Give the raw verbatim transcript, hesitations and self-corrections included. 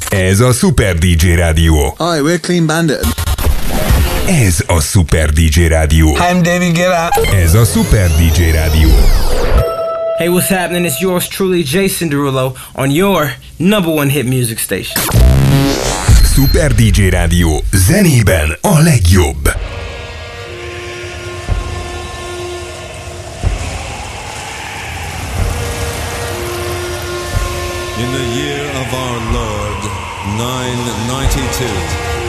Ez a Super dé dzsé Rádió. Hi, we're Clean Bandit. Ez a Super dé dzsé Rádió. Hi, I'm David Guetta. Ez a Super dé dzsé Rádió. Hey, what's happening? It's yours truly, Jason Derulo, on your number one hit music station. Super dé dzsé Rádió. Zenében a legjobb. In the year of our Lord, nine ninety-two,